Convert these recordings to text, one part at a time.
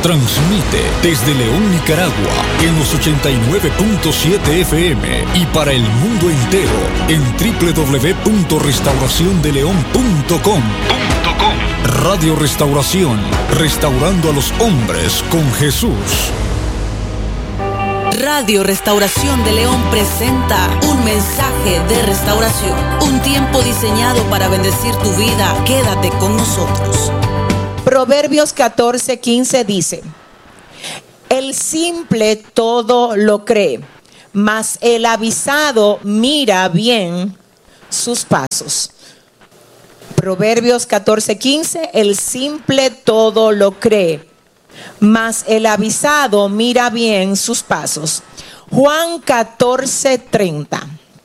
Transmite desde León, Nicaragua, en los 89.7 FM y para el mundo entero en www.restauraciondeleon.com. Radio Restauración, restaurando a los hombres con Jesús. Radio Restauración de León presenta un mensaje de restauración, un tiempo diseñado para bendecir tu vida. Quédate con nosotros. Proverbios 14:15 dice: el simple todo lo cree, mas el avisado mira bien sus pasos. Proverbios 14:15, el simple todo lo cree, mas el avisado mira bien sus pasos. Juan 14:30.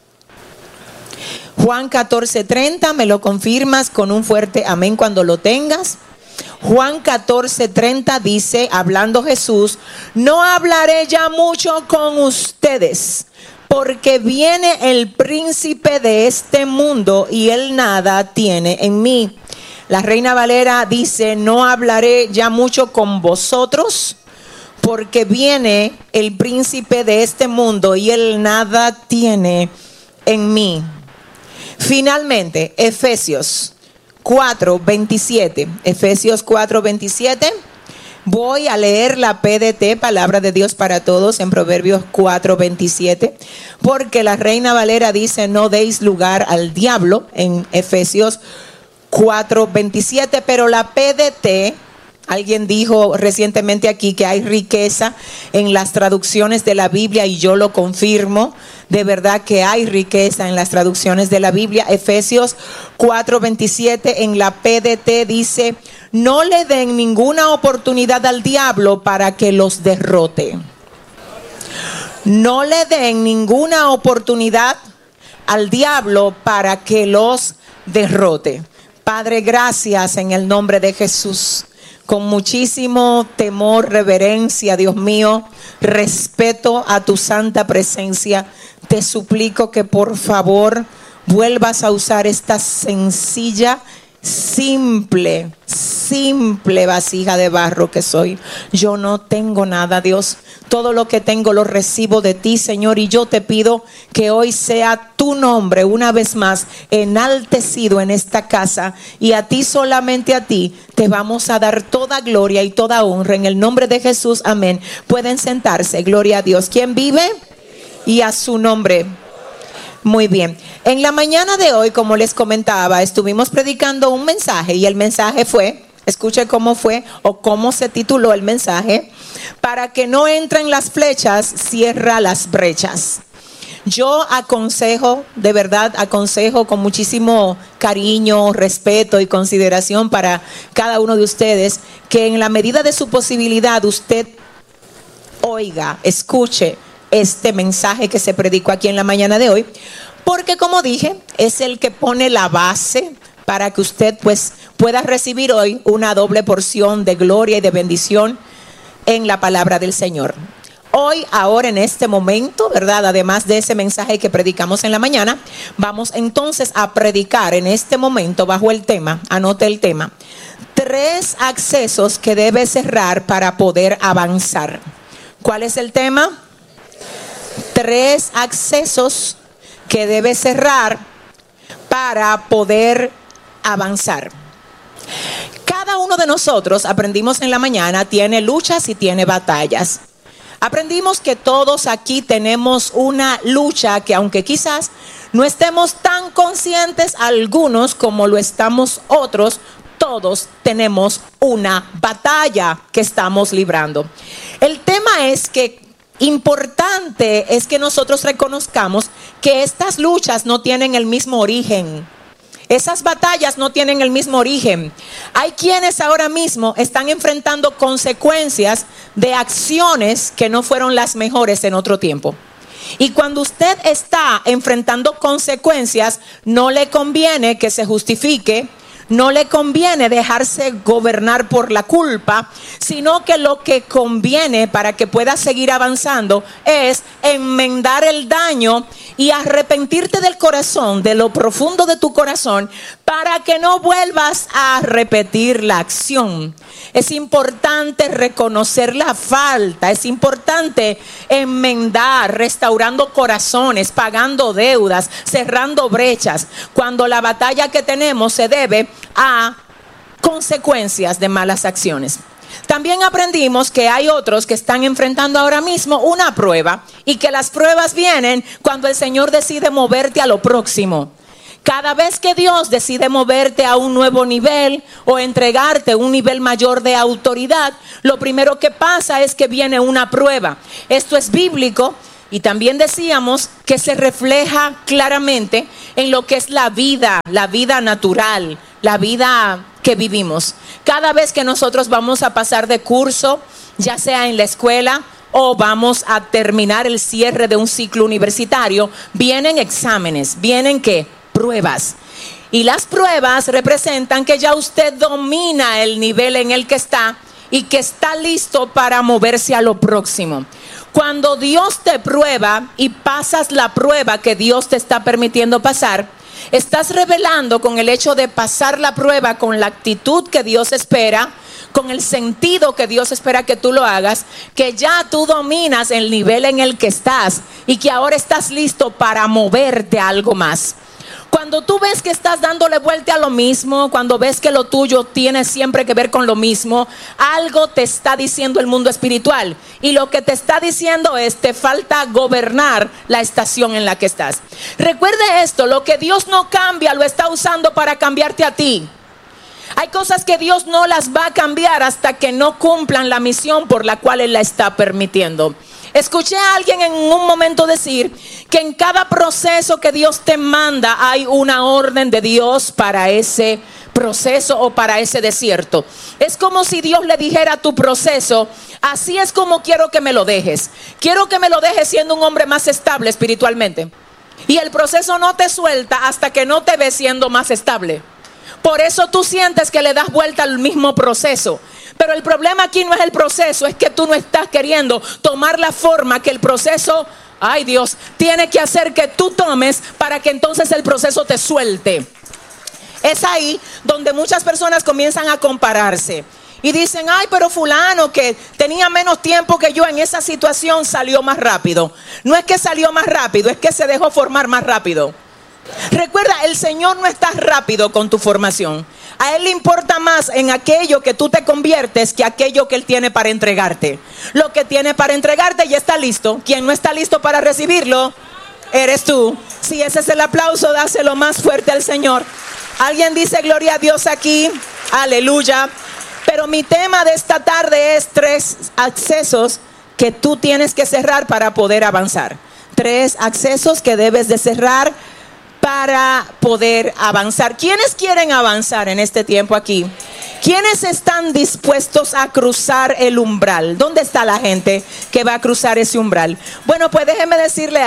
Juan 14:30, me lo confirmas con un fuerte amén cuando lo tengas. Juan 14:30 dice, hablando Jesús: no hablaré ya mucho con ustedes, porque viene el príncipe de este mundo y él nada tiene en mí. La Reina Valera dice: no hablaré ya mucho con vosotros, porque viene el príncipe de este mundo y él nada tiene en mí. Finalmente, Efesios 4:27. Efesios 4:27. Voy a leer la PDT, Palabra de Dios para Todos, en Proverbios 4:27, porque la Reina Valera dice: no deis lugar al diablo, en Efesios 4:27, pero la PDT, alguien dijo recientemente aquí que hay riqueza en las traducciones de la Biblia y yo lo confirmo, de verdad que hay riqueza en las traducciones de la Biblia. Efesios 4:27 en la PDT dice: no le den ninguna oportunidad al diablo para que los derrote. No le den ninguna oportunidad al diablo para que los derrote. Padre, gracias en el nombre de Jesús. Con muchísimo temor, reverencia, Dios mío, respeto a tu santa presencia, te suplico que por favor vuelvas a usar esta sencilla, simple vasija de barro que soy. Yo no tengo nada, Dios. Todo lo que tengo lo recibo de ti, Señor, y yo te pido que hoy sea tu nombre una vez más enaltecido en esta casa, y a ti, solamente a ti, te vamos a dar toda gloria y toda honra en el nombre de Jesús. Amén. Pueden sentarse. Gloria a Dios. ¿Quién vive? Y a su nombre. Muy bien. En la mañana de hoy, como les comentaba, estuvimos predicando un mensaje y el mensaje fue, escuche cómo fue o cómo se tituló el mensaje: para que no entren las flechas, cierra las brechas. Yo aconsejo, de verdad aconsejo con muchísimo cariño, respeto y consideración para cada uno de ustedes, que en la medida de su posibilidad usted oiga, escuche este mensaje que se predicó aquí en la mañana de hoy, porque como dije, es el que pone la base para que usted pues pueda recibir hoy una doble porción de gloria y de bendición en la palabra del Señor. Hoy, ahora, en este momento, ¿verdad? Además de ese mensaje que predicamos en la mañana, vamos entonces a predicar en este momento bajo el tema, anote el tema: 3 accesos que debe cerrar para poder avanzar. ¿Cuál es el tema? 3 accesos que debe cerrar para poder avanzar. Cada uno de nosotros, aprendimos en la mañana, tiene luchas y tiene batallas. Aprendimos que todos aquí tenemos una lucha que, aunque quizás no estemos tan conscientes algunos como lo estamos otros, todos tenemos una batalla que estamos librando. El tema es que importante es que nosotros reconozcamos que estas luchas no tienen el mismo origen. Esas batallas no tienen el mismo origen. Hay quienes ahora mismo están enfrentando consecuencias de acciones que no fueron las mejores en otro tiempo. Y cuando usted está enfrentando consecuencias, no le conviene que se justifique, no le conviene dejarse gobernar por la culpa, sino que lo que conviene para que puedas seguir avanzando es enmendar el daño y arrepentirte del corazón, de lo profundo de tu corazón, para que no vuelvas a repetir la acción. Es importante reconocer la falta, es importante enmendar, restaurando corazones, pagando deudas, cerrando brechas, cuando la batalla que tenemos se debe a consecuencias de malas acciones. También aprendimos que hay otros que están enfrentando ahora mismo una prueba y que las pruebas vienen cuando el Señor decide moverte a lo próximo. Cada vez que Dios decide moverte a un nuevo nivel o entregarte un nivel mayor de autoridad, lo primero que pasa es que viene una prueba. Esto es bíblico y también decíamos que se refleja claramente en lo que es la vida natural, la vida que vivimos. Cada vez que nosotros vamos a pasar de curso, ya sea en la escuela o vamos a terminar el cierre de un ciclo universitario, vienen exámenes, vienen ¿qué? Pruebas. Y las pruebas representan que ya usted domina el nivel en el que está y que está listo para moverse a lo próximo. Cuando Dios te prueba y pasas la prueba que Dios te está permitiendo pasar, estás revelando con el hecho de pasar la prueba con la actitud que Dios espera, con el sentido que Dios espera que tú lo hagas, que ya tú dominas el nivel en el que estás y que ahora estás listo para moverte a algo más. Cuando tú ves que estás dándole vuelta a lo mismo, cuando ves que lo tuyo tiene siempre que ver con lo mismo, algo te está diciendo el mundo espiritual. Y lo que te está diciendo es, te falta gobernar la estación en la que estás. Recuerde esto, lo que Dios no cambia, lo está usando para cambiarte a ti. Hay cosas que Dios no las va a cambiar hasta que no cumplan la misión por la cual Él la está permitiendo. Escuché a alguien en un momento decir que en cada proceso que Dios te manda hay una orden de Dios para ese proceso o para ese desierto. Es como si Dios le dijera a tu proceso, así es como quiero que me lo dejes. Quiero que me lo dejes siendo un hombre más estable espiritualmente. Y el proceso no te suelta hasta que no te ves siendo más estable. Por eso tú sientes que le das vuelta al mismo proceso. Pero el problema aquí no es el proceso, es que tú no estás queriendo tomar la forma que el proceso, ay Dios, tiene que hacer que tú tomes para que entonces el proceso te suelte. Es ahí donde muchas personas comienzan a compararse y dicen, ay, pero fulano que tenía menos tiempo que yo en esa situación salió más rápido. No es que salió más rápido, es que se dejó formar más rápido. Recuerda, el Señor no está rápido con tu formación. A Él le importa más en aquello que tú te conviertes que aquello que Él tiene para entregarte. Lo que tiene para entregarte ya está listo. Quien no está listo para recibirlo, eres tú. Si ese es el aplauso, dáselo más fuerte al Señor. Alguien dice gloria a Dios aquí. Aleluya. Pero mi tema de esta tarde es 3 accesos que tú tienes que cerrar para poder avanzar. 3 accesos que debes de cerrar para poder avanzar. ¿Quiénes quieren avanzar en este tiempo aquí? ¿Quiénes están dispuestos a cruzar el umbral? ¿Dónde está la gente que va a cruzar ese umbral? Bueno, pues déjeme decirle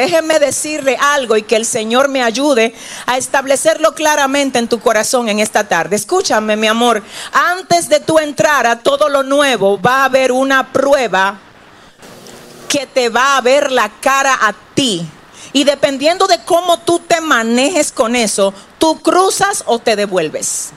algo y que el Señor me ayude a establecerlo claramente en tu corazón en esta tarde. Escúchame, mi amor, antes de tú entrar a todo lo nuevo, va a haber una prueba que te va a ver la cara a ti. Y dependiendo de cómo tú te manejes con eso, tú cruzas o te devuelves.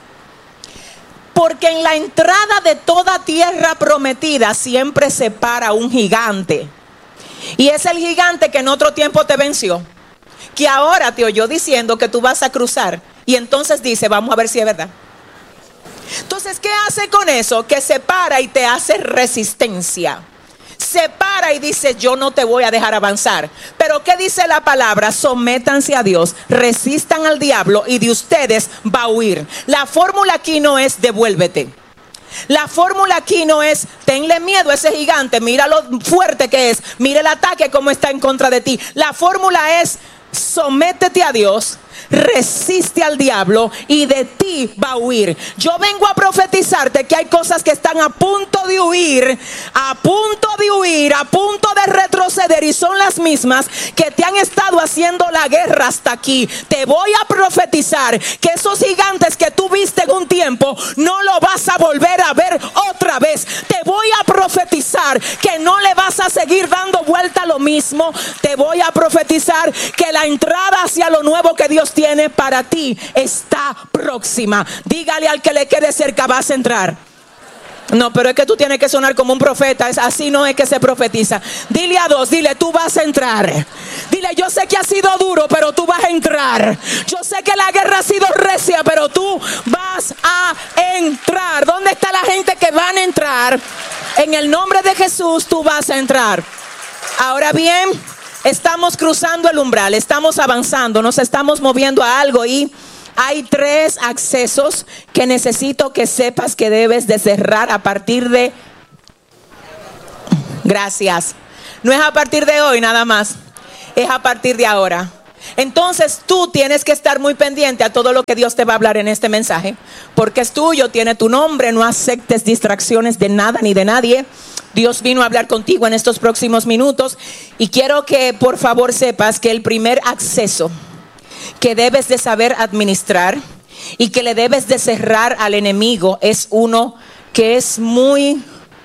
Porque en la entrada de toda tierra prometida siempre se para un gigante. Y es el gigante que en otro tiempo te venció, que ahora te oyó diciendo que tú vas a cruzar. Y entonces dice, vamos a ver si es verdad. Entonces, ¿qué hace con eso? Que se para y te hace resistencia. Se para y dice, yo no te voy a dejar avanzar. Pero ¿qué dice la palabra? Sométanse a Dios, resistan al diablo y de ustedes va a huir. La fórmula aquí no es devuélvete. La fórmula aquí no es tenle miedo a ese gigante, mira lo fuerte que es, mira el ataque como está en contra de ti. La fórmula es sométete a Dios, resiste al diablo y de ti va a huir. Yo vengo a profetizarte que hay cosas que están a punto de huir, a punto de retroceder, y son las mismas que te han estado haciendo la guerra hasta aquí. Te voy a profetizar que esos gigantes que tú viste en un tiempo no lo vas a volver a ver otra vez. Te voy a profetizar que no le vas a seguir dando vuelta a lo mismo. Te voy a profetizar que la entrada hacia lo nuevo que Dios tiene para ti está próxima. Dígale al que le quede cerca: vas a entrar. No, pero es que tú tienes que sonar como un profeta. Así no es que se profetiza. Dile a dos, dile: tú vas a entrar. Dile: yo sé que ha sido duro, pero tú vas a entrar. Yo sé que la guerra ha sido recia, pero tú vas a entrar. ¿Dónde está la gente que van a entrar? En el nombre de Jesús tú vas a entrar. Ahora bien, estamos cruzando el umbral, estamos avanzando, nos estamos moviendo a algo, y hay 3 accesos que necesito que sepas que debes de cerrar a partir de... Gracias. No es a partir de hoy nada más, es a partir de ahora. Entonces tú tienes que estar muy pendiente a todo lo que Dios te va a hablar en este mensaje, porque es tuyo, tiene tu nombre. No aceptes distracciones de nada ni de nadie. Dios vino a hablar contigo en estos próximos minutos, y quiero que por favor sepas que el primer acceso que debes de saber administrar y que le debes de cerrar al enemigo es uno que es muy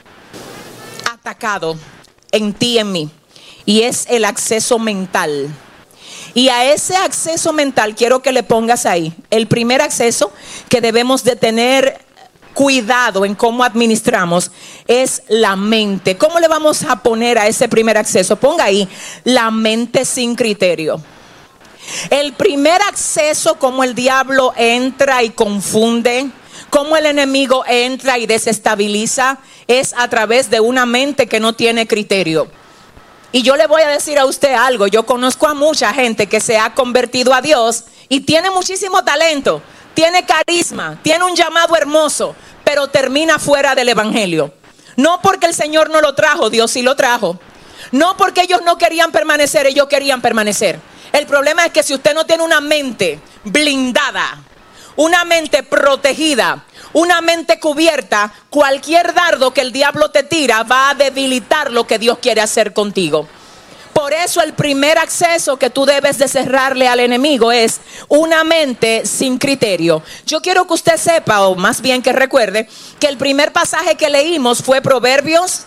atacado en ti y en mí, y es el acceso mental. Y a ese acceso mental quiero que le pongas ahí el primer acceso que debemos de tener cuidado en cómo administramos, es la mente. ¿Cómo le vamos a poner a ese primer acceso? Ponga ahí: la mente sin criterio. El primer acceso, como el diablo entra y confunde, como el enemigo entra y desestabiliza, es a través de una mente que no tiene criterio. Y yo le voy a decir a usted algo: yo conozco a mucha gente que se ha convertido a Dios y tiene muchísimo talento, tiene carisma, tiene un llamado hermoso, pero termina fuera del evangelio. No porque el Señor no lo trajo, Dios sí lo trajo. No porque ellos no querían permanecer, ellos querían permanecer. El problema es que si usted no tiene una mente blindada, una mente protegida, una mente cubierta, cualquier dardo que el diablo te tira va a debilitar lo que Dios quiere hacer contigo. Por eso el primer acceso que tú debes de cerrarle al enemigo es una mente sin criterio. Yo quiero que usted sepa, o más bien que recuerde, que el primer pasaje que leímos fue Proverbios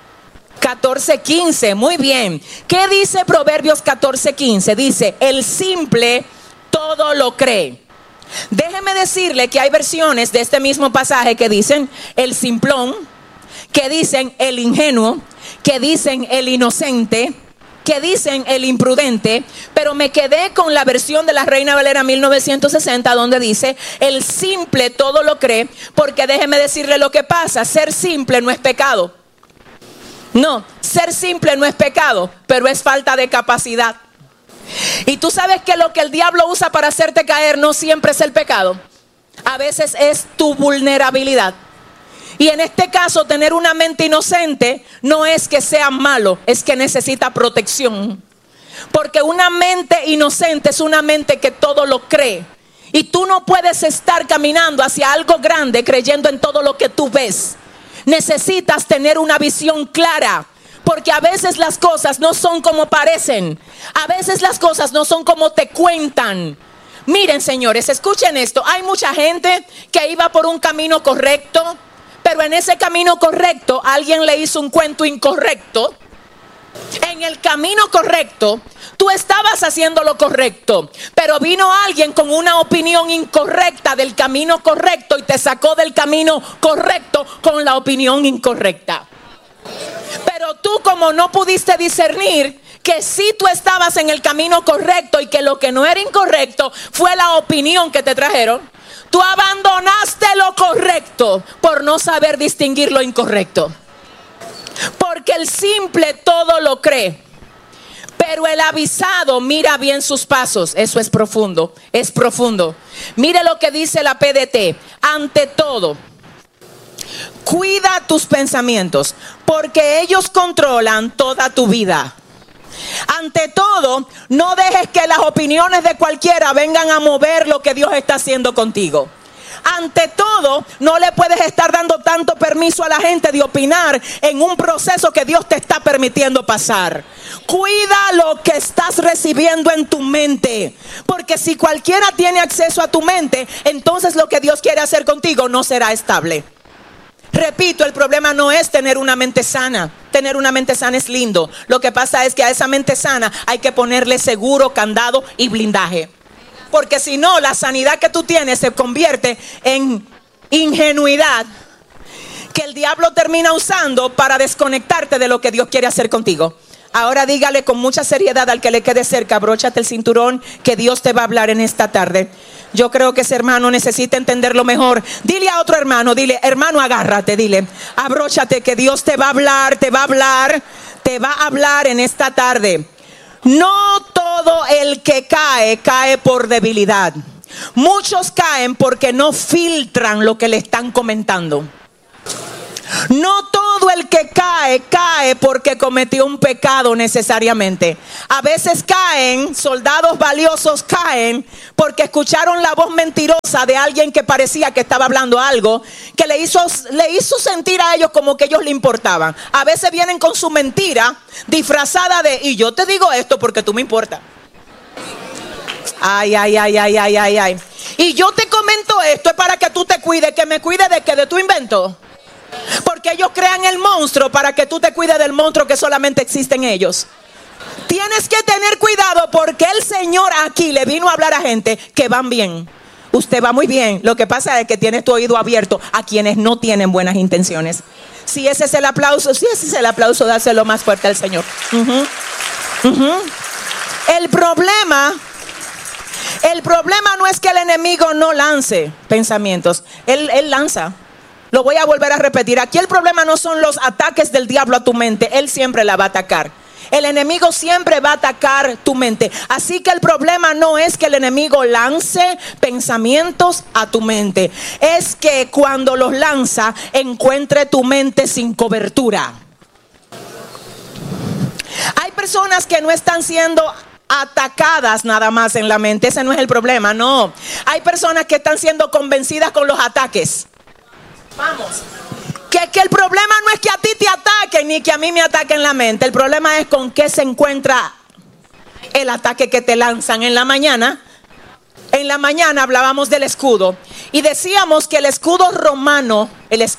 14:15. Muy bien. ¿Qué dice Proverbios 14:15? Dice: el simple todo lo cree. Déjeme decirle que hay versiones de este mismo pasaje que dicen el simplón, que dicen el ingenuo, que dicen el inocente, que dicen el imprudente, pero me quedé con la versión de la Reina Valera 1960, donde dice el simple todo lo cree, porque déjeme decirle lo que pasa: ser simple no es pecado. No, ser simple no es pecado, pero es falta de capacidad. Y tú sabes que lo que el diablo usa para hacerte caer no siempre es el pecado. A veces es tu vulnerabilidad. Y en este caso, tener una mente inocente no es que sea malo, es que necesita protección. Porque una mente inocente es una mente que todo lo cree. Y tú no puedes estar caminando hacia algo grande creyendo en todo lo que tú ves. Necesitas tener una visión clara, porque a veces las cosas no son como parecen. A veces las cosas no son como te cuentan. Miren, señores, escuchen esto. Hay mucha gente que iba por un camino correcto, pero en ese camino correcto alguien le hizo un cuento incorrecto. En el camino correcto tú estabas haciendo lo correcto, pero vino alguien con una opinión incorrecta del camino correcto y te sacó del camino correcto con la opinión incorrecta. Pero tú, como no pudiste discernir que sí tú estabas en el camino correcto y que lo que no era incorrecto fue la opinión que te trajeron, tú abandonaste lo correcto por no saber distinguir lo incorrecto. Porque el simple todo lo cree, pero el avisado mira bien sus pasos. Eso es profundo, es profundo. Mire lo que dice la PDT: ante todo, cuida tus pensamientos, porque ellos controlan toda tu vida. Ante todo, no dejes que las opiniones de cualquiera vengan a mover lo que Dios está haciendo contigo. Ante todo, no le puedes estar dando tanto permiso a la gente de opinar en un proceso que Dios te está permitiendo pasar. Cuida lo que estás recibiendo en tu mente, porque si cualquiera tiene acceso a tu mente, entonces lo que Dios quiere hacer contigo no será estable. Repito, el problema no es tener una mente sana. Tener una mente sana es lindo. Lo que pasa es que a esa mente sana hay que ponerle seguro, candado y blindaje. Porque si no, la sanidad que tú tienes se convierte en ingenuidad que el diablo termina usando para desconectarte de lo que Dios quiere hacer contigo. Ahora dígale con mucha seriedad al que le quede cerca, abróchate el cinturón, que Dios te va a hablar en esta tarde. Yo creo que ese hermano necesita entenderlo mejor. Dile a otro hermano, dile, hermano, agárrate, dile, abróchate, que Dios te va a hablar, te va a hablar en esta tarde. No todo el que cae, cae por debilidad. Muchos caen porque no filtran lo que le están comentando. No todo el que cae, cae porque cometió un pecado necesariamente. A veces caen, soldados valiosos caen porque escucharon la voz mentirosa de alguien que parecía que estaba hablando algo, que le hizo sentir a ellos como que ellos le importaban. A veces vienen con su mentira disfrazada de, y yo te digo esto porque tú me importas. Ay. Y yo te comento esto es para que tú te cuides, que me cuide de que de tu invento. Porque ellos crean el monstruo para que tú te cuides del monstruo que solamente existe en ellos. Tienes que tener cuidado porque el Señor aquí le vino a hablar a gente que van bien. Usted va muy bien. Lo que pasa es que tienes tu oído abierto a quienes no tienen buenas intenciones. Si ese es el aplauso, dáselo más fuerte al Señor. El problema no es que el enemigo no lance pensamientos. Él lanza. Lo voy a volver a repetir. Aquí el problema no son los ataques del diablo a tu mente. Él siempre la va a atacar. El enemigo siempre va a atacar tu mente. Así que el problema no es que el enemigo lance pensamientos a tu mente. Es que cuando los lanza, encuentre tu mente sin cobertura. Hay personas que no están siendo atacadas nada más en la mente. Ese no es el problema, no. Hay personas que están siendo convencidas con los ataques. Vamos. Que el problema no es que a ti te ataquen ni que a mí me ataquen la mente. El problema es con qué se encuentra el ataque que te lanzan en la mañana. En la mañana hablábamos del escudo y decíamos que el escudo romano,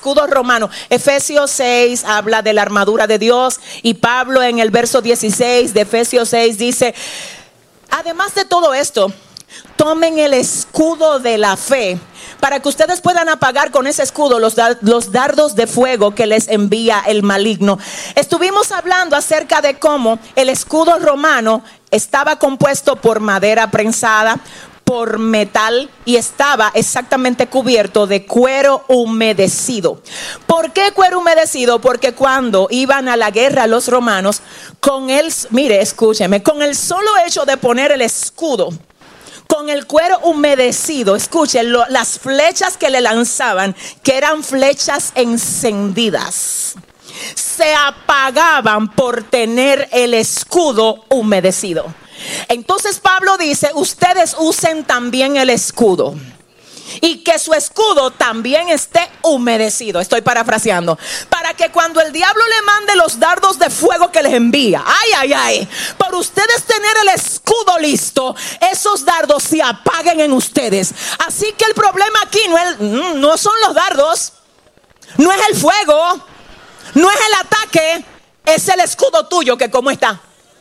Efesios 6 habla de la armadura de Dios, y Pablo en el verso 16 de Efesios 6 dice, además de todo esto, tomen el escudo de la fe para que ustedes puedan apagar con ese escudo los dardos de fuego que les envía el maligno. Estuvimos hablando acerca de cómo el escudo romano estaba compuesto por madera prensada, por metal, y estaba exactamente cubierto de cuero humedecido. ¿Por qué cuero humedecido? Porque cuando iban a la guerra los romanos, con el solo hecho de poner el escudo con el cuero humedecido, escuchen, las flechas que le lanzaban, que eran flechas encendidas, se apagaban por tener el escudo humedecido. Entonces Pablo dice, ustedes usen también el escudo, y que su escudo también esté humedecido. Estoy parafraseando. Para que cuando el diablo le mande los dardos de fuego que les envía, por ustedes tener el escudo listo, esos dardos se apaguen en ustedes. Así que el problema aquí no son los dardos, no es el fuego, no es el ataque, es el escudo tuyo que cómo está.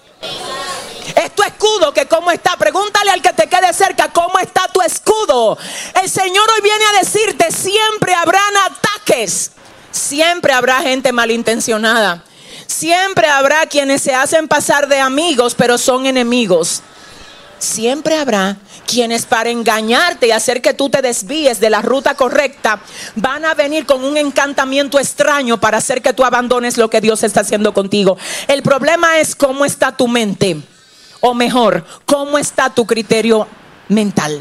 Es tu escudo que cómo está. Pregúntale al que te quede cerca cómo está tu escudo. El Señor hoy viene a decirte, siempre habrán ataques, siempre habrá gente malintencionada, siempre habrá quienes se hacen pasar de amigos pero son enemigos. Siempre habrá quienes para engañarte y hacer que tú te desvíes de la ruta correcta van a venir con un encantamiento extraño para hacer que tú abandones lo que Dios está haciendo contigo. El problema es cómo está tu mente, o mejor, cómo está tu criterio mental.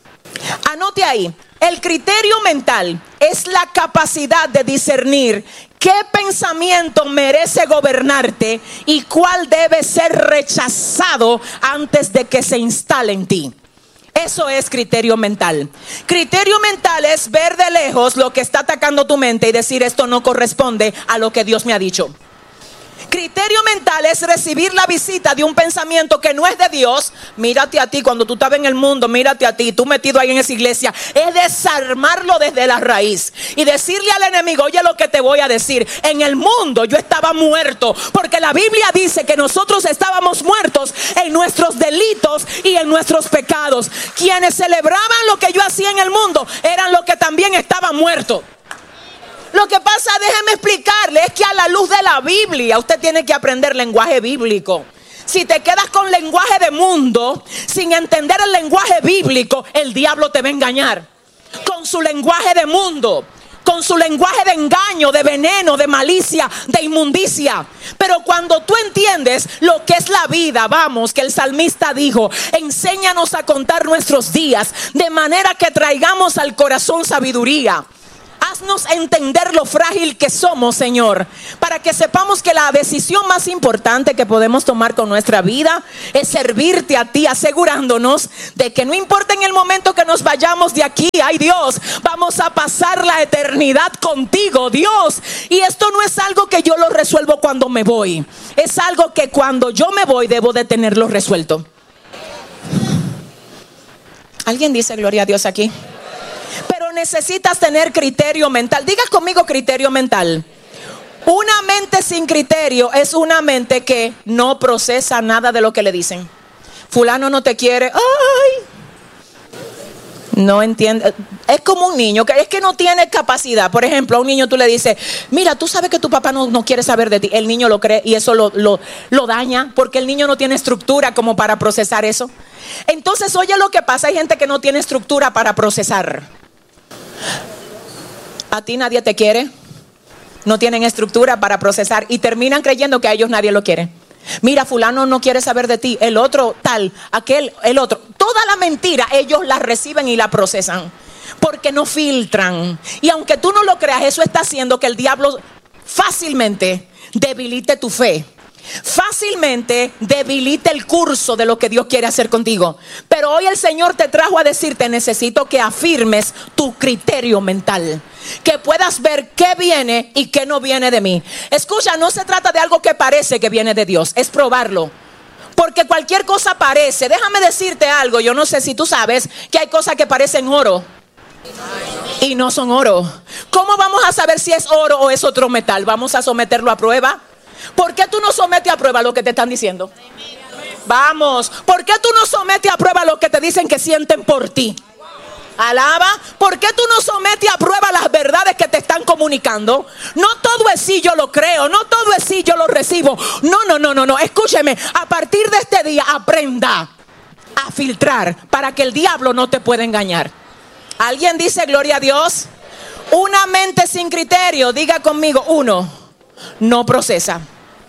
Anote ahí, el criterio mental es la capacidad de discernir ¿Qué pensamiento merece gobernarte y cuál debe ser rechazado antes de que se instale en ti? Eso es criterio mental. Criterio mental es ver de lejos lo que está atacando tu mente y decir: esto no corresponde a lo que Dios me ha dicho. Criterio mental es recibir la visita de un pensamiento que no es de Dios. Mírate a ti cuando tú estabas en el mundo, mírate a ti, tú metido ahí en esa iglesia. Es desarmarlo desde la raíz y decirle al enemigo: oye lo que te voy a decir, en el mundo yo estaba muerto, porque la Biblia dice que nosotros estábamos muertos en nuestros delitos y en nuestros pecados. Quienes celebraban lo que yo hacía en el mundo eran los que también estaban muertos. Lo que pasa, déjeme explicarle, es que a la luz de la Biblia usted tiene que aprender lenguaje bíblico. Si te quedas con lenguaje de mundo, sin entender el lenguaje bíblico, el diablo te va a engañar con su lenguaje de mundo, con su lenguaje de engaño, de veneno, de malicia, de inmundicia. Pero cuando tú entiendes lo que es la vida, vamos, que el salmista dijo: enséñanos a contar nuestros días, de manera que traigamos al corazón sabiduría. Haznos entender lo frágil que somos, Señor, para que sepamos que la decisión más importante que podemos tomar con nuestra vida es servirte a ti, asegurándonos de que no importa en el momento que nos vayamos de aquí, ay Dios, vamos a pasar la eternidad contigo, Dios. Y esto no es algo que yo lo resuelvo cuando me voy, es algo que cuando yo me voy debo de tenerlo resuelto. ¿Alguien dice gloria a Dios aquí? Pero necesitas tener criterio mental. Diga conmigo: criterio mental. Una mente sin criterio es una mente que no procesa nada de lo que le dicen. Fulano no te quiere. Ay, no entiende. Es como un niño que es que no tiene capacidad. Por ejemplo, a un niño tú le dices: mira, tú sabes que tu papá no quiere saber de ti. El niño lo cree y eso lo daña, porque el niño no tiene estructura como para procesar eso. Entonces, oye lo que pasa: hay gente que no tiene estructura para procesar. A ti nadie te quiere, no tienen estructura para procesar y terminan creyendo que a ellos nadie lo quiere. Mira, fulano no quiere saber de ti, el otro tal, aquel, el otro. Toda la mentira ellos la reciben y la procesan porque no filtran. Y aunque tú no lo creas, eso está haciendo que el diablo fácilmente debilite tu fe, fácilmente debilite el curso de lo que Dios quiere hacer contigo. Pero hoy el Señor te trajo a decirte: necesito que afirmes tu criterio mental, que puedas ver qué viene y qué no viene de mí. Escucha, no se trata de algo que parece que viene de Dios, es probarlo. Porque cualquier cosa parece. Déjame decirte algo, yo no sé si tú sabes que hay cosas que parecen oro y no son oro. ¿Cómo vamos a saber si es oro o es otro metal? Vamos a someterlo a prueba. ¿Por qué tú no sometes a prueba lo que te están diciendo? Vamos, ¿por qué tú no sometes a prueba lo que te dicen que sienten por ti? Alaba. ¿Por qué tú no sometes a prueba las verdades que te están comunicando? No todo es sí, yo lo creo. No todo es sí, yo lo recibo. No. Escúcheme, a partir de este día aprenda a filtrar para que el diablo no te pueda engañar. ¿Alguien dice gloria a Dios? Una mente sin criterio, diga conmigo: 1, no procesa.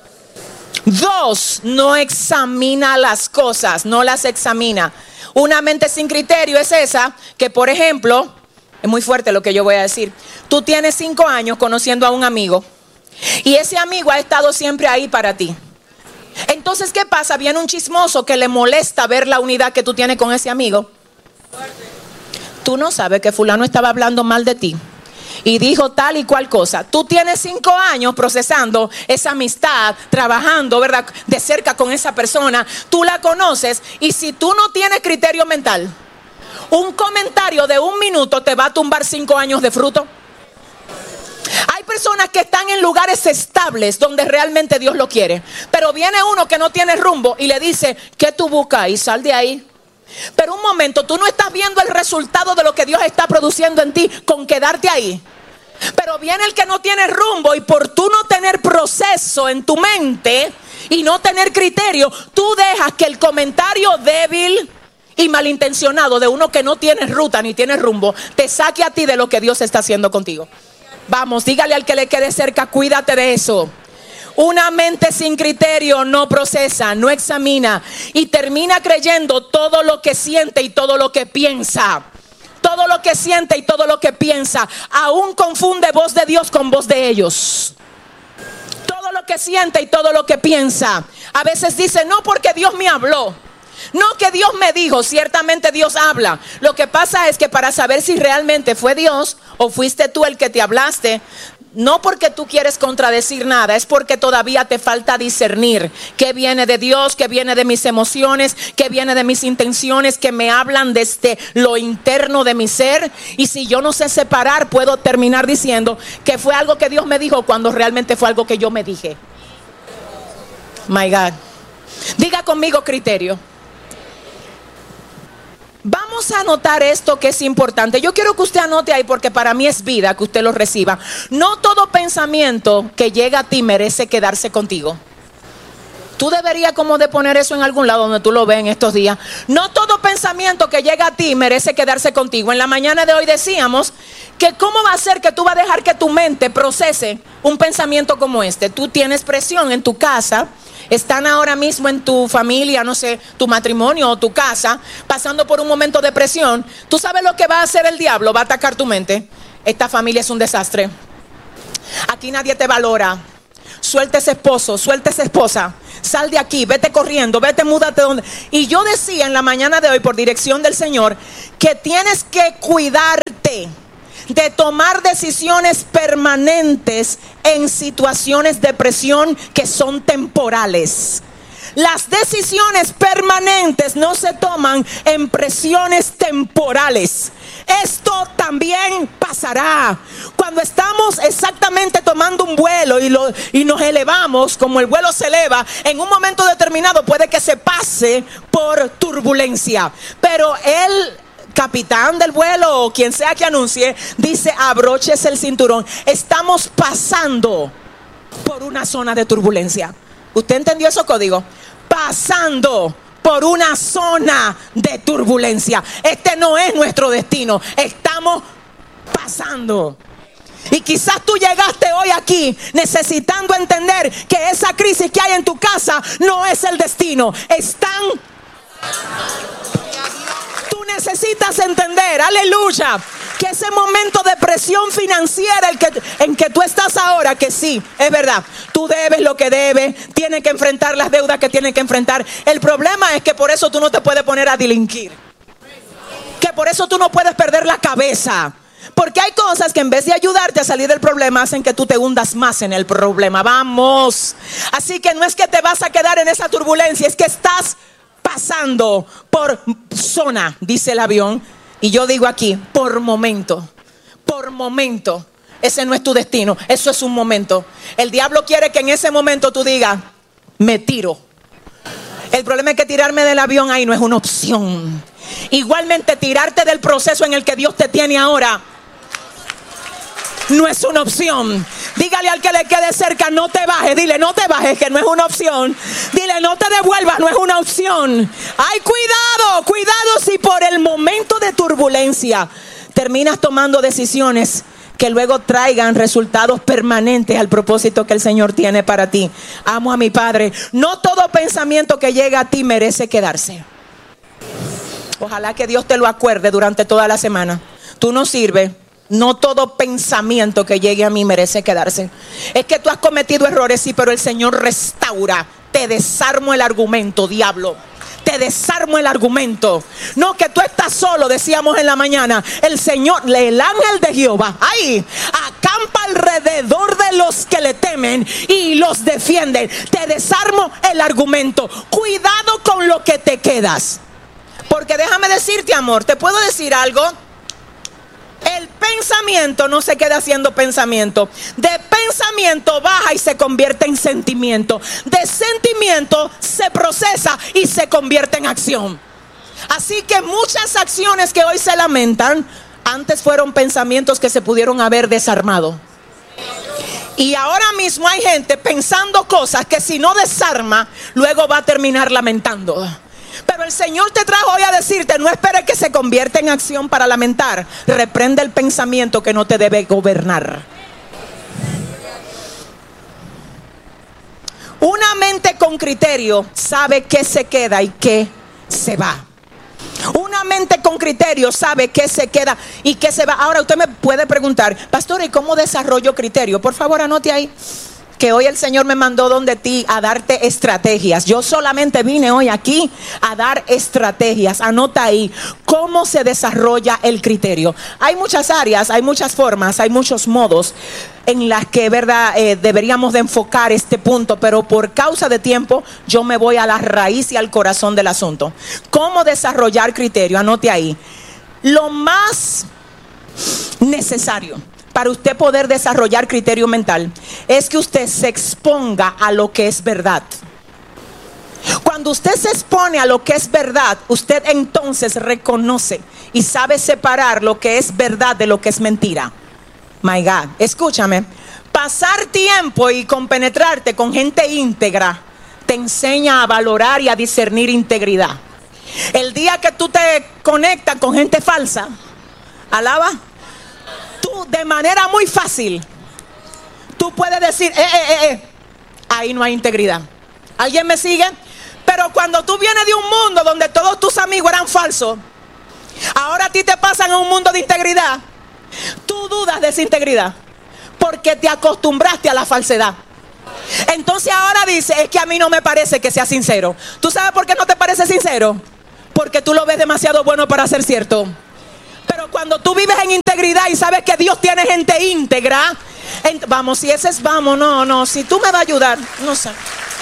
2, no examina las cosas, no las examina. Una mente sin criterio es esa que, por ejemplo, es muy fuerte lo que yo voy a decir. Tú tienes 5 años conociendo a un amigo y ese amigo ha estado siempre ahí para ti. Entonces, ¿qué pasa? Viene un chismoso que le molesta ver la unidad que tú tienes con ese amigo. Tú no sabes que fulano estaba hablando mal de ti y dijo tal y cual cosa. Tú tienes 5 años procesando esa amistad, trabajando, ¿verdad?, de cerca con esa persona. Tú la conoces y si tú no tienes criterio mental, un comentario de 1 minuto te va a tumbar 5 años de fruto. Hay personas que están en lugares estables donde realmente Dios lo quiere, pero viene uno que no tiene rumbo y le dice: ¿qué tú buscas? Y sal de ahí. Pero un momento, tú no estás viendo el resultado de lo que Dios está produciendo en ti con quedarte ahí. Pero viene el que no tiene rumbo y por tú no tener proceso en tu mente y no tener criterio, tú dejas que el comentario débil y malintencionado de uno que no tiene ruta ni tiene rumbo te saque a ti de lo que Dios está haciendo contigo. Vamos, dígale al que le quede cerca: cuídate de eso. Una mente sin criterio no procesa, no examina y termina creyendo todo lo que siente y todo lo que piensa. todo lo que siente y todo lo que piensa. Aún confunde voz de Dios con voz de ellos. Todo lo que siente y todo lo que piensa. A veces dice, no, porque Dios me habló. No, que Dios me dijo. Ciertamente Dios habla. Lo que pasa es que para saber si realmente fue Dios o fuiste tú el que te hablaste, no porque tú quieres contradecir nada, es porque todavía te falta discernir qué viene de Dios, qué viene de mis emociones, qué viene de mis intenciones, que me hablan desde lo interno de mi ser. Y si yo no sé separar, puedo terminar diciendo que fue algo que Dios me dijo cuando realmente fue algo que yo me dije. My God. Diga conmigo criterio. Vamos a anotar esto que es importante. Yo quiero que usted anote ahí porque para mí es vida que usted lo reciba. No todo pensamiento que llega a ti merece quedarse contigo. Tú deberías como de poner eso en algún lado donde tú lo ves en estos días. No todo pensamiento que llega a ti merece quedarse contigo. En la mañana de hoy decíamos que cómo va a ser que tú vas a dejar que tu mente procese un pensamiento como este. Tú tienes presión en tu casa. Están ahora mismo en tu familia, no sé, tu matrimonio o tu casa, pasando por un momento de presión. ¿Tú sabes lo que va a hacer el diablo? Va a atacar tu mente. Esta familia es un desastre. Aquí nadie te valora. Suelta ese esposo, suelta esa esposa. Sal de aquí, vete corriendo, vete, múdate donde. Y yo decía en la mañana de hoy, por dirección del Señor, que tienes que cuidarte de tomar decisiones permanentes en situaciones de presión que son temporales. Las decisiones permanentes no se toman en presiones temporales. Esto también pasará. Cuando estamos exactamente tomando un vuelo y nos elevamos, como el vuelo se eleva, en un momento determinado puede que se pase por turbulencia. Pero el capitán del vuelo o quien sea que anuncie dice, abróchese el cinturón. Estamos pasando por una zona de turbulencia. ¿Usted entendió esos códigos? Pasando por una zona de turbulencia. Este no es nuestro destino. Estamos pasando. Y quizás tú llegaste hoy aquí necesitando entender que esa crisis que hay en tu casa no es el destino. Tú necesitas entender, aleluya, que ese momento de presión financiera en que tú estás ahora, que sí, es verdad, tú debes lo que debes, tienes que enfrentar las deudas que tienes que enfrentar. El problema es que por eso tú no te puedes poner a delinquir, que por eso tú no puedes perder la cabeza, porque hay cosas que en vez de ayudarte a salir del problema hacen que tú te hundas más en el problema. Vamos, así que no es que te vas a quedar en esa turbulencia, es que estás pasando por zona, dice el avión. Y yo digo aquí, por momento, ese no es tu destino, eso es un momento. El diablo quiere que en ese momento tú digas, me tiro. El problema es que tirarme del avión ahí no es una opción. Igualmente tirarte del proceso en el que Dios te tiene ahora no es una opción. Dígale al que le quede cerca, no te bajes. Dile, no te bajes, que no es una opción. Dile, no te devuelvas, no es una opción. Ay, cuidado si por el momento de turbulencia terminas tomando decisiones que luego traigan resultados permanentes al propósito que el Señor tiene para ti. Amo a mi Padre. No todo pensamiento que llega a ti merece quedarse. Ojalá que Dios te lo acuerde durante toda la semana. Tú no sirves. No todo pensamiento que llegue a mí merece quedarse. Es que tú has cometido errores, sí, pero el Señor restaura. Te desarmo el argumento, diablo. Te desarmo el argumento. No, que tú estás solo, decíamos en la mañana. El Señor, el ángel de Jehová, ahí, acampa alrededor de los que le temen y los defienden. Te desarmo el argumento. Cuidado con lo que te quedas. Porque déjame decirte, amor, ¿te puedo decir algo? El pensamiento no se queda siendo pensamiento. De pensamiento baja y se convierte en sentimiento. De sentimiento se procesa y se convierte en acción. Así que muchas acciones que hoy se lamentan, antes fueron pensamientos que se pudieron haber desarmado. Y ahora mismo hay gente pensando cosas que si no desarma, luego va a terminar lamentando. Pero el Señor te trajo hoy a decirte, no esperes que se convierta en acción para lamentar. Reprende el pensamiento que no te debe gobernar. Una mente con criterio sabe qué se queda y qué se va. Una mente con criterio sabe qué se queda y qué se va. Ahora usted me puede preguntar, pastor, ¿y cómo desarrollo criterio? Por favor, anote ahí que hoy el Señor me mandó donde ti a darte estrategias. Yo solamente vine hoy aquí a dar estrategias. Anota ahí cómo se desarrolla el criterio. Hay muchas áreas, hay muchas formas, hay muchos modos en las que, verdad, deberíamos de enfocar este punto, pero por causa de tiempo yo me voy a la raíz y al corazón del asunto. ¿Cómo desarrollar criterio? Anote ahí. Lo más necesario para usted poder desarrollar criterio mental es que usted se exponga a lo que es verdad. Cuando usted se expone a lo que es verdad, usted entonces reconoce y sabe separar lo que es verdad de lo que es mentira. My God, escúchame, pasar tiempo y compenetrarte con gente íntegra te enseña a valorar y a discernir integridad. El día que tú te conectas con gente falsa, alaba, tú de manera muy fácil, tú puedes decir, ahí no hay integridad. ¿Alguien me sigue? Pero cuando tú vienes de un mundo donde todos tus amigos eran falsos, ahora a ti te pasan a un mundo de integridad, tú dudas de esa integridad porque te acostumbraste a la falsedad. Entonces ahora dice, es que a mí no me parece que sea sincero. ¿Tú sabes por qué no te parece sincero? Porque tú lo ves demasiado bueno para ser cierto. Pero cuando tú vives en integridad y sabes que Dios tiene gente íntegra, vamos, si ese es vamos, no, si tú me vas a ayudar, no sé.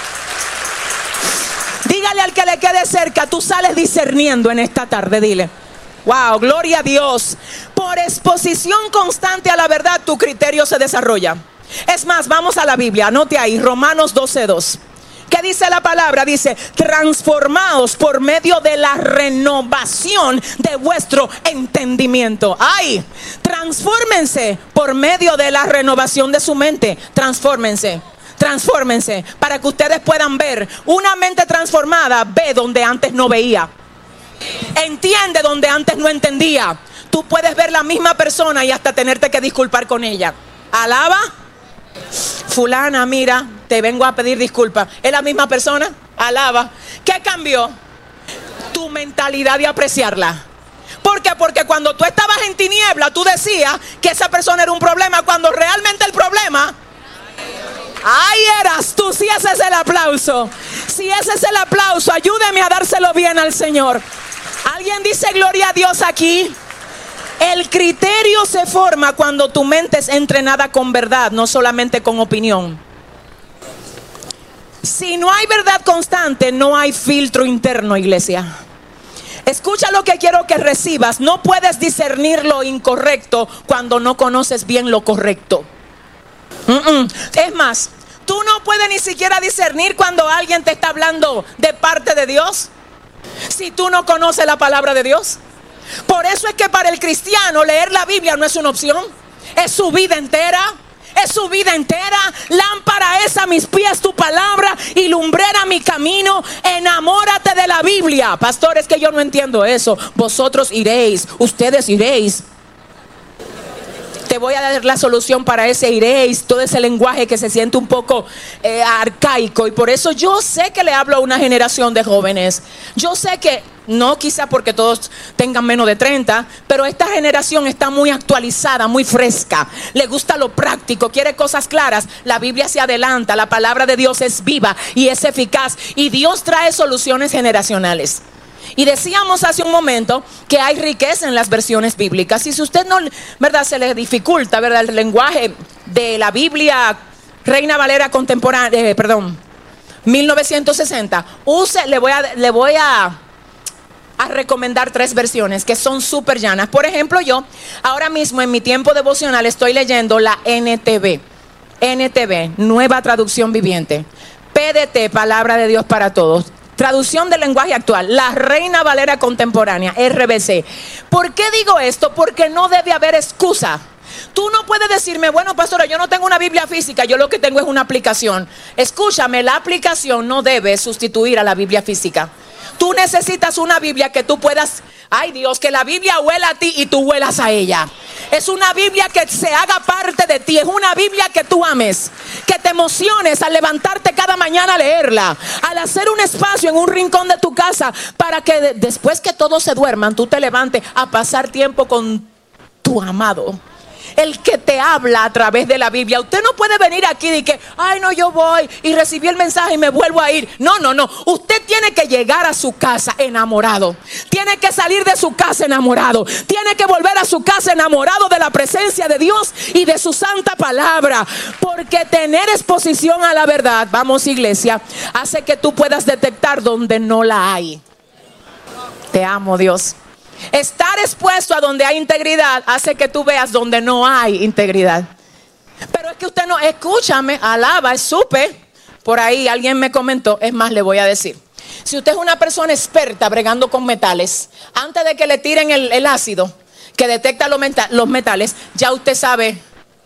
Dígale al que le quede cerca, tú sales discerniendo en esta tarde, dile. Wow, gloria a Dios. Por exposición constante a la verdad, tu criterio se desarrolla. Es más, vamos a la Biblia, anote ahí, Romanos 12:2. ¿Qué dice la palabra? Dice, transformados por medio de la renovación de vuestro entendimiento. ¡Ay! Transfórmense por medio de la renovación de su mente. Transfórmense para que ustedes puedan ver. Una mente transformada ve donde antes no veía. Entiende donde antes no entendía. Tú puedes ver la misma persona y hasta tenerte que disculpar con ella. Alaba. Fulana, mira, te vengo a pedir disculpas. ¿Es la misma persona? Alaba. ¿Qué cambió? Tu mentalidad de apreciarla. ¿Por qué? Porque cuando tú estabas en tiniebla, tú decías que esa persona era un problema, cuando realmente el problema, ahí eras tú. Si ese es el aplauso, si ese es el aplauso, ayúdeme a dárselo bien al Señor. ¿Alguien dice gloria a Dios aquí? El criterio se forma cuando tu mente es entrenada con verdad, no solamente con opinión. Si no hay verdad constante, no hay filtro interno, iglesia. Escucha lo que quiero que recibas. No puedes discernir lo incorrecto cuando no conoces bien lo correcto. Es más, tú no puedes ni siquiera discernir cuando alguien te está hablando de parte de Dios, si tú no conoces la palabra de Dios. Por eso es que para el cristiano leer la Biblia no es una opción, es su vida entera. Es su vida entera. Lámpara es a mis pies tu palabra y lumbrera mi camino. Enamórate de la Biblia. Pastor, es que yo no entiendo eso. Vosotros iréis, ustedes iréis. Te voy a dar la solución para ese iréis, todo ese lenguaje que se siente un poco arcaico. Y por eso yo sé que le hablo a una generación de jóvenes. Yo sé que, no quizá porque todos tengan menos de 30, pero esta generación está muy actualizada, muy fresca. Le gusta lo práctico, quiere cosas claras. La Biblia se adelanta, la palabra de Dios es viva y es eficaz. Y Dios trae soluciones generacionales. Y decíamos hace un momento que hay riqueza en las versiones bíblicas. Y si usted no, ¿verdad?, se le dificulta, ¿verdad?, el lenguaje de la Biblia Reina Valera contemporánea, 1960, le voy a recomendar 3 versiones que son súper llanas. Por ejemplo, yo ahora mismo en mi tiempo devocional estoy leyendo la NTV, Nueva Traducción Viviente. PDT, Palabra de Dios para Todos. Traducción del lenguaje actual, la Reina Valera Contemporánea, RVC. ¿Por qué digo esto? Porque no debe haber excusa. Tú no puedes decirme, bueno, pastora, yo no tengo una Biblia física, yo lo que tengo es una aplicación. Escúchame, la aplicación no debe sustituir a la Biblia física. Tú necesitas una Biblia que tú puedas, ay Dios, que la Biblia huela a ti y tú huelas a ella. Es una Biblia que se haga parte de ti. Es una Biblia que tú ames, que te emociones al levantarte cada mañana a leerla, al hacer un espacio en un rincón de tu casa para que después que todos se duerman, tú te levantes a pasar tiempo con tu amado, el que te habla a través de la Biblia. Usted no puede venir aquí y que, ay no, yo voy y recibí el mensaje y me vuelvo a ir. No. Usted tiene que llegar a su casa enamorado. Tiene que salir de su casa enamorado. Tiene que volver a su casa enamorado de la presencia de Dios y de su santa palabra. Porque tener exposición a la verdad, vamos iglesia, hace que tú puedas detectar donde no la hay. Te amo, Dios. Estar expuesto a donde hay integridad hace que tú veas donde no hay integridad. Pero es que usted no, escúchame, alaba, supe. Por ahí alguien me comentó, es más, le voy a decir. Si usted es una persona experta bregando con metales, antes de que le tiren el ácido que detecta los metales, ya usted sabe,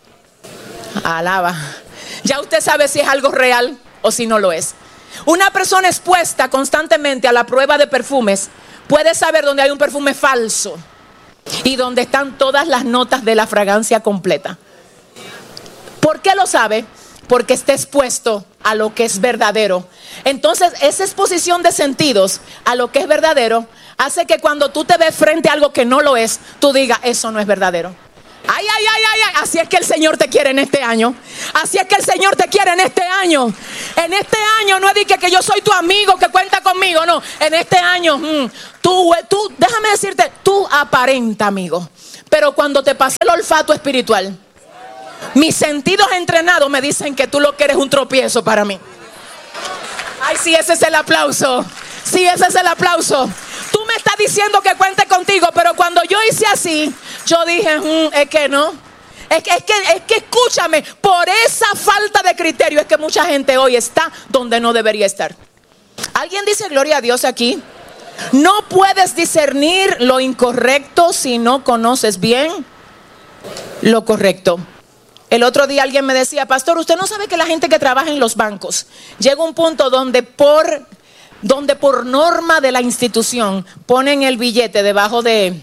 alaba, ya usted sabe si es algo real o si no lo es. Una persona expuesta constantemente a la prueba de perfumes puede saber dónde hay un perfume falso y dónde están todas las notas de la fragancia completa. ¿Por qué lo sabe? Porque está expuesto a lo que es verdadero. Entonces, esa exposición de sentidos a lo que es verdadero hace que cuando tú te ves frente a algo que no lo es, tú digas, eso no es verdadero. Ay, así es que el Señor te quiere en este año. Así es que el Señor te quiere en este año. En este año no es de que yo soy tu amigo que cuenta conmigo. No, en este año tú, déjame decirte, tú aparenta, amigo. Pero cuando te pase el olfato espiritual, mis sentidos entrenados me dicen que tú lo que eres un tropiezo para mí. Ay, sí, ese es el aplauso. Sí, ese es el aplauso. Tú me estás diciendo que cuente contigo, pero cuando yo hice así, yo dije, es que no. Es que escúchame, por esa falta de criterio es que mucha gente hoy está donde no debería estar. ¿Alguien dice gloria a Dios aquí? No puedes discernir lo incorrecto si no conoces bien lo correcto. El otro día alguien me decía, pastor, usted no sabe que la gente que trabaja en los bancos llega a un punto donde por norma de la institución ponen el billete debajo de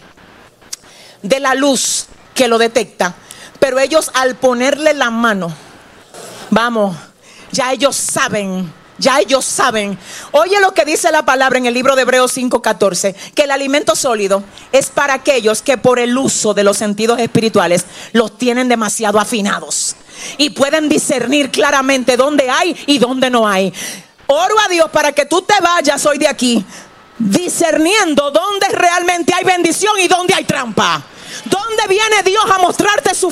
la luz que lo detecta, pero ellos al ponerle la mano, vamos, ya ellos saben. Oye lo que dice la palabra en el libro de Hebreos 5:14, que el alimento sólido es para aquellos que por el uso de los sentidos espirituales los tienen demasiado afinados y pueden discernir claramente dónde hay y dónde no hay. Oro a Dios para que tú te vayas hoy de aquí discerniendo dónde realmente hay bendición y dónde hay trampa. ¿Dónde viene Dios a mostrarte su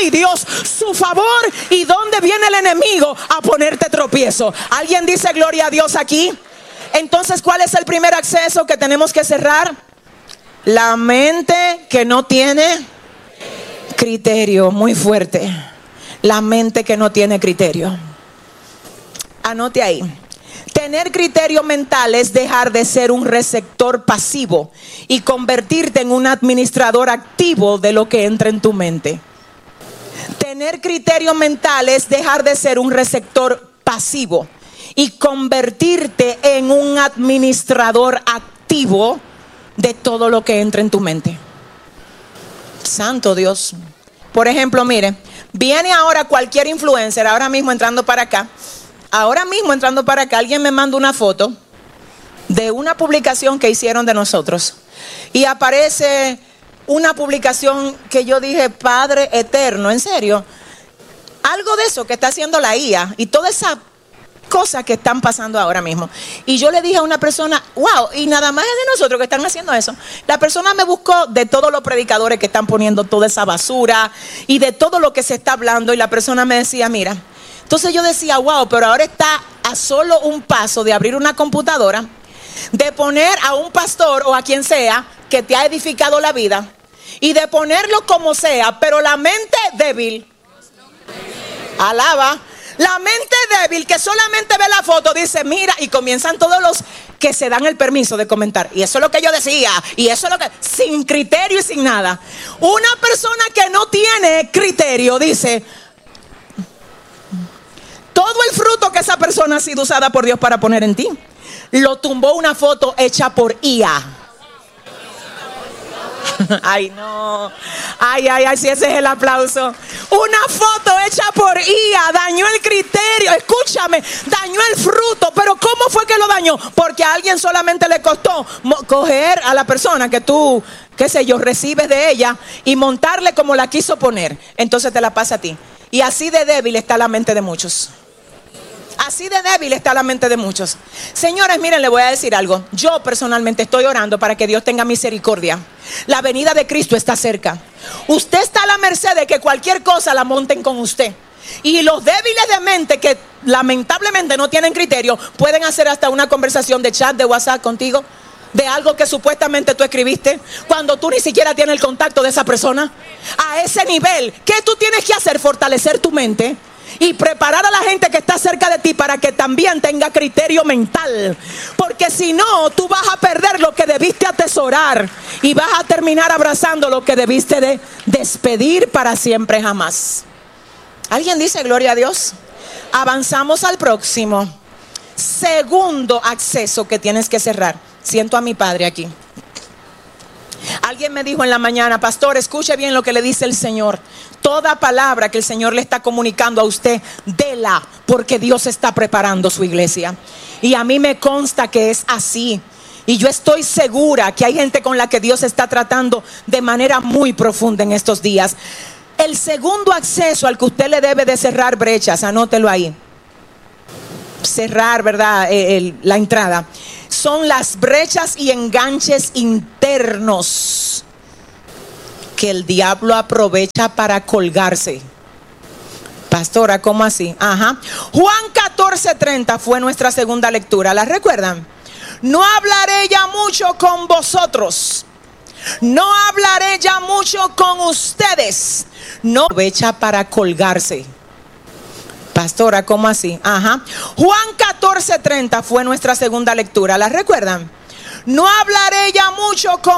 favor y dónde viene el enemigo a ponerte tropiezo? ¿Alguien dice gloria a Dios aquí? Entonces, ¿cuál es el primer acceso que tenemos que cerrar? La mente que no tiene criterio, muy fuerte. La mente que no tiene criterio. Anote ahí. Tener criterio mental es dejar de ser un receptor pasivo y convertirte en un administrador activo de lo que entra en tu mente. Tener criterio mental es dejar de ser un receptor pasivo y convertirte en un administrador activo de todo lo que entra en tu mente. Santo Dios. Por ejemplo, mire, viene ahora cualquier influencer, ahora mismo entrando para acá, alguien me manda una foto de una publicación que hicieron de nosotros y aparece una publicación que yo dije, Padre eterno, en serio, algo de eso que está haciendo la IA y toda esa cosas que están pasando ahora mismo. Y yo le dije a una persona, wow, y nada más es de nosotros que están haciendo eso. La persona me buscó de todos los predicadores que están poniendo toda esa basura y de todo lo que se está hablando, y la persona me decía, mira, entonces yo decía, wow, pero ahora está a solo un paso de abrir una computadora, de poner a un pastor o a quien sea que te ha edificado la vida y de ponerlo como sea, pero la mente débil, alaba, la mente débil que solamente ve la foto dice, mira, y comienzan todos los que se dan el permiso de comentar. Y eso es lo que yo decía, y eso es lo que, sin criterio y sin nada. Una persona que no tiene criterio dice, todo el fruto que esa persona ha sido usada por Dios para poner en ti. lo tumbó una foto hecha por IA. Ay, no. Ay, si ese es el aplauso. Una foto hecha por IA dañó el criterio. Escúchame, dañó el fruto. Pero ¿cómo fue que lo dañó? Porque a alguien solamente le costó coger a la persona que tú, qué sé yo, recibes de ella y montarle como la quiso poner. Entonces te la pasa a ti. Y así de débil está la mente de muchos. Así de débil está la mente de muchos. Señores, miren, le voy a decir algo. Yo personalmente estoy orando para que Dios tenga misericordia. La venida de Cristo está cerca. Usted está a la merced de que cualquier cosa la monten con usted. Y los débiles de mente que lamentablemente no tienen criterio pueden hacer hasta una conversación de chat, de WhatsApp contigo, de algo que supuestamente tú escribiste, cuando tú ni siquiera tienes el contacto de esa persona. A ese nivel, ¿qué tú tienes que hacer? Fortalecer tu mente y preparar a la gente que está cerca de ti para que también tenga criterio mental. Porque si no, tú vas a perder lo que debiste atesorar y vas a terminar abrazando lo que debiste de despedir para siempre jamás. ¿Alguien dice gloria a Dios? Avanzamos al próximo. Segundo acceso que tienes que cerrar. Siento a mi padre aquí. Alguien me dijo en la mañana: pastor, escuche bien lo que le dice el Señor. Toda palabra que el Señor le está comunicando a usted, déla, porque Dios está preparando su iglesia. Y a mí me consta que es así. Y yo estoy segura que hay gente con la que Dios está tratando de manera muy profunda en estos días. El segundo acceso al que usted le debe de cerrar brechas, anótelo ahí. Cerrar, ¿verdad? La entrada. Son las brechas y enganches internos que el diablo aprovecha para colgarse. Pastora, ¿cómo así? Ajá. Juan 14:30 fue nuestra segunda lectura. ¿La recuerdan? No hablaré ya mucho con vosotros. No hablaré ya mucho con ustedes. No aprovecha para colgarse. Pastora, ¿cómo así? Ajá. Juan 14:30 fue nuestra segunda lectura. ¿La recuerdan? No hablaré ya mucho con